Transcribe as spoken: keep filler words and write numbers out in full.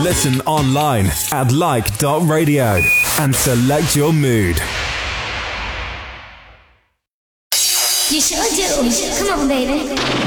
Listen online at like dot radio and select your mood. You sure do. Come on, baby.